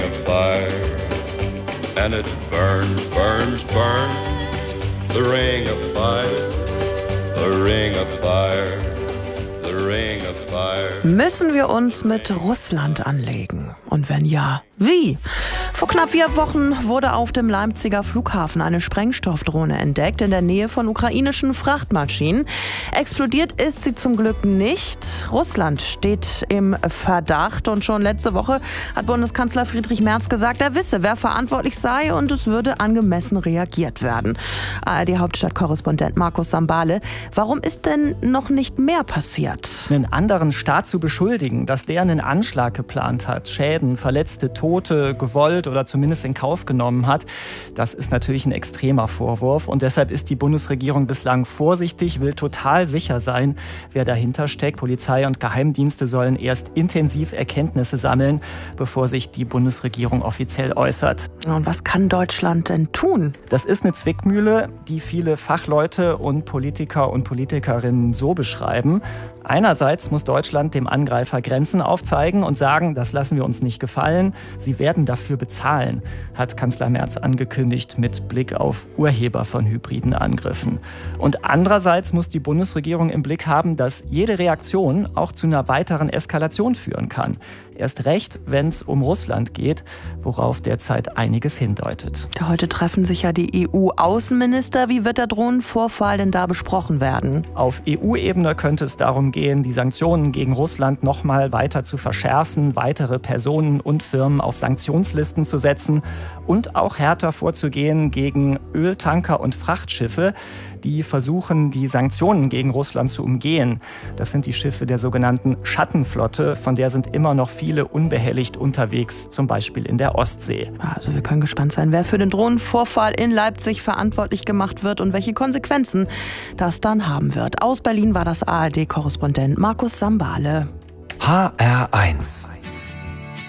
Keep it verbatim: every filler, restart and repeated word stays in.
Fire, and it burns, burns, burns. The ring of fire, the ring of fire, the ring of fire. Müssen wir uns mit Russland anlegen? Und wenn ja, wie? Vor knapp vier Wochen wurde auf dem Leipziger Flughafen eine Sprengstoffdrohne entdeckt in der Nähe von ukrainischen Frachtmaschinen. Explodiert ist sie zum Glück nicht. Russland steht im Verdacht und schon letzte Woche hat Bundeskanzler Friedrich Merz gesagt, er wisse, wer verantwortlich sei und es würde angemessen reagiert werden. A R D-Hauptstadtkorrespondent Markus Sambale, warum ist denn noch nicht mehr passiert? Einen anderen Staat zu beschuldigen, dass der einen Anschlag geplant hat, Schäden, Verletzte, Tote gewollt oder zumindest in Kauf genommen hat, das ist natürlich ein extremer Vorwurf. Und deshalb ist die Bundesregierung bislang vorsichtig, will total sicher sein, wer dahinter steckt. Polizei und Geheimdienste sollen erst intensiv Erkenntnisse sammeln, bevor sich die Bundesregierung offiziell äußert. Und was kann Deutschland denn tun? Das ist eine Zwickmühle, die viele Fachleute und Politiker und Politikerinnen so beschreiben. Einerseits muss Deutschland dem Angreifer Grenzen aufzeigen und sagen, das lassen wir uns nicht gefallen. Sie werden dafür bezahlen, hat Kanzler Merz angekündigt mit Blick auf Urheber von hybriden Angriffen. Und andererseits muss die Bundesregierung im Blick haben, dass jede Reaktion auch zu einer weiteren Eskalation führen kann. Erst recht, wenn es um Russland geht, worauf derzeit einiges hindeutet. Heute treffen sich ja die E U-Außenminister. Wie wird der Drohnenvorfall denn da besprochen werden? Auf E U-Ebene könnte es darum gehen, die Sanktionen gegen Russland noch mal weiter zu verschärfen, weitere Personen und Firmen auf Sanktionslisten zu setzen und auch härter vorzugehen gegen Öltanker und Frachtschiffe, die versuchen, die Sanktionen gegen Russland zu umgehen. Das sind die Schiffe der sogenannten Schattenflotte, von der sind immer noch viele unbehelligt unterwegs, zum Beispiel in der Ostsee. Also wir können gespannt sein, wer für den Drohnenvorfall in Leipzig verantwortlich gemacht wird und welche Konsequenzen das dann haben wird. Aus Berlin war das A R D-Korrespondent Markus Sambale. H R eins